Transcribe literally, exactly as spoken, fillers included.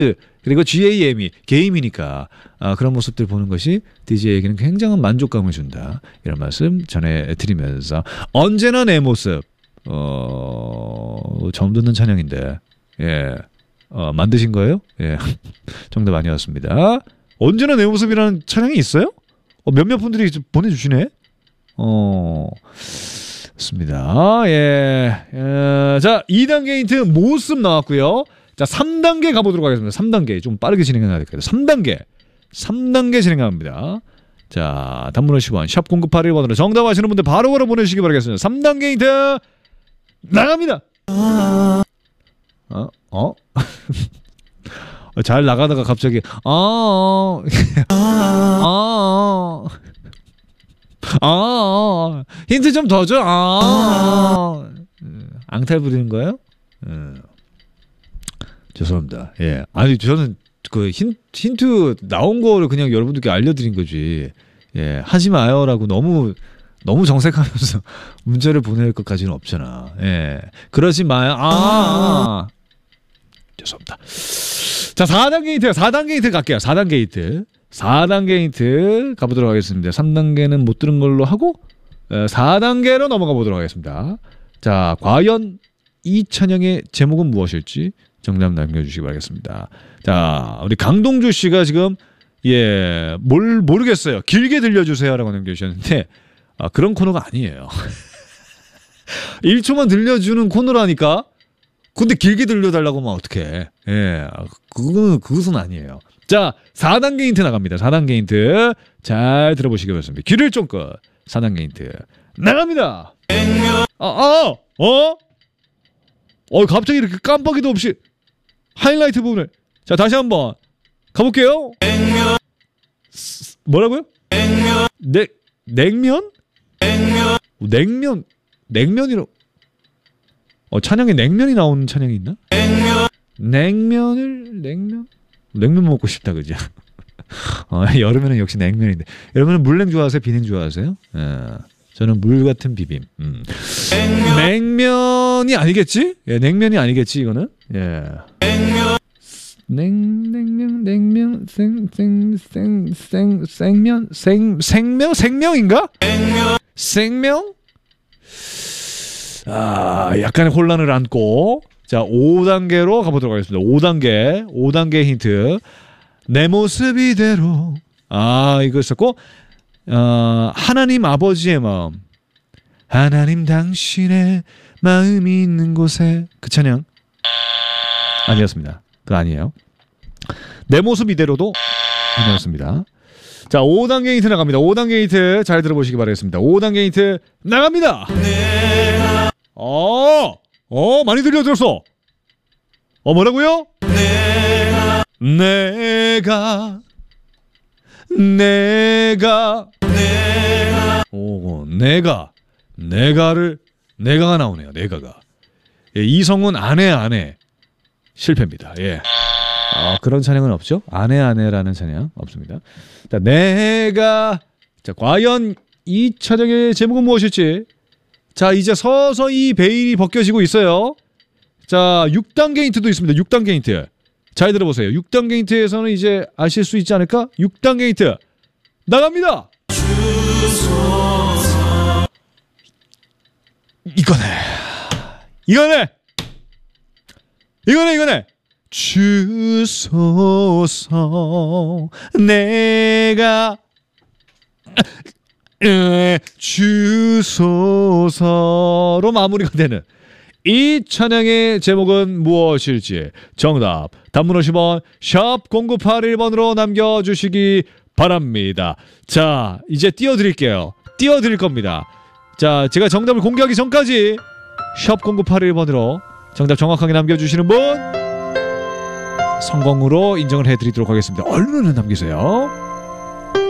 그리고 GAM이 게임이니까 아, 그런 모습들 보는 것이 디제이에게는 굉장한 만족감을 준다. 이런 말씀 전해드리면서 언제나 내 모습 어, 처음 듣는 찬양인데 예, 어, 만드신 거예요? 예, 정답 아니었습니다. 언제나 내 모습이라는 찬양이 있어요? 어, 몇몇 분들이 보내주시네. 어, 좋습니다. 예, 예, 자 이 단계 힌트 모습 나왔고요. 자 삼 단계 가보도록 하겠습니다. 삼 단계 좀 빠르게 진행해야 될 거예요. 삼 단계 삼 단계 진행합니다. 자 단문 오십 원 샵 공구팔일 번으로 정답 아시는 분들 바로 바로 보내주시기 바라겠습니다. 삼 단계 힌트 나갑니다. 어? 어? 잘 나가다가 갑자기 아, 아, 아, 힌트 좀 더 줘. 아, 앙탈 부리는 거예요? 음. 죄송합니다. 예, 아니 저는 그 힌, 힌트 나온 거를 그냥 여러분들께 알려드린 거지. 예, 하지 마요라고 너무 너무 정색하면서 문자를 보낼 것까지는 없잖아. 예, 그러지 마요. 아, 아. 죄송합니다. 자, 사 단계 힌트, 사 단계 힌트 갈게요. 사 단계 힌트, 사 단계 힌트 가보도록 하겠습니다. 삼 단계는 못 들은 걸로 하고 사 단계로 넘어가 보도록 하겠습니다. 자, 과연 이 찬양의 제목은 무엇일지 정답 남겨주시기 바라겠습니다. 자, 우리 강동주 씨가 지금 예, 뭘 모르겠어요. 길게 들려주세요라고 남겨주셨는데 아, 그런 코너가 아니에요. 일 초만 들려주는 코너라니까. 근데 길게 들려달라고 하면 어떡해. 예, 그거는 그것은 아니에요. 자, 사 단계 힌트 나갑니다. 사 단계 힌트 잘 들어보시기 바랍니다. 귀를 쫑긋. 사 단계 힌트 나갑니다. 아, 아, 어? 어, 갑자기 이렇게 깜빡이도 없이 하이라이트 부분을. 자, 다시 한번 가볼게요. 뭐라고요? 냉, 냉면? 냉면? 냉면이라. 어, 찬양에 냉면이 나오는 찬양이 있나? 냉면을 냉면? 냉면 먹고 싶다 그죠? 어, 여름에는 역시 냉면인데. 여러분은 물냉 좋아하세요? 비냉 좋아하세요? 예, 저는 물 같은 비빔. 음. 냉면이 아니겠지? 예, 냉면이 아니겠지 이거는. 예. 냉 냉면 냉면 생생생생 생면 생 생명 생명인가? 생명? 아, 약간의 혼란을 안고 자 오 단계로 가보도록 하겠습니다. 오 단계 오 단계 힌트 내 모습 이대로. 아, 이거 있었고 어, 하나님 아버지의 마음, 하나님 당신의 마음이 있는 곳에. 그 찬양 아니었습니다. 그거 아니에요. 내 모습 이대로도 아니었습니다. 자, 오 단계 힌트 나갑니다. 오 단계 힌트 잘 들어보시기 바라겠습니다. 오 단계 힌트 나갑니다. 어, 어, 많이 들려들었어. 어, 뭐라고요? 내가 내가 내가 내가 오, 내가 내가를 내가가 나오네요. 내가가. 예, 이성은 아내 아내 실패입니다. 예. 어, 그런 찬양은 없죠. 아내 아내라는 찬양 없습니다. 자, 내가. 자, 과연 이 찬양의 제목은 무엇일지. 자, 이제 서서히 베일이 벗겨지고 있어요. 자, 육 단계 힌트도 있습니다. 육 단계 힌트 잘 들어보세요. 육 단계 힌트에서는 이제 아실 수 있지 않을까? 육 단계 힌트 나갑니다. 이거네 이거네 이거네 이거네 주소서 내가 주소서로 마무리가 되는 이 찬양의 제목은 무엇일지 정답 단문 오십 원 샵 공구팔일 번으로 남겨주시기 바랍니다. 자, 이제 띄워드릴게요. 띄워드릴 겁니다. 자, 제가 정답을 공개하기 전까지 샵 공구팔일 번으로 정답 정확하게 남겨주시는 분 성공으로 인정을 해드리도록 하겠습니다. 얼른 남기세요.